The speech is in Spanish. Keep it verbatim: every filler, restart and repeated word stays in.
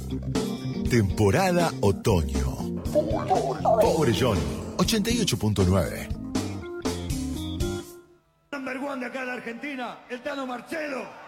Temporada otoño. Pobre Johnny. ochenta y ocho punto nueve. Number one de acá de Argentina, el Tano Marcelo.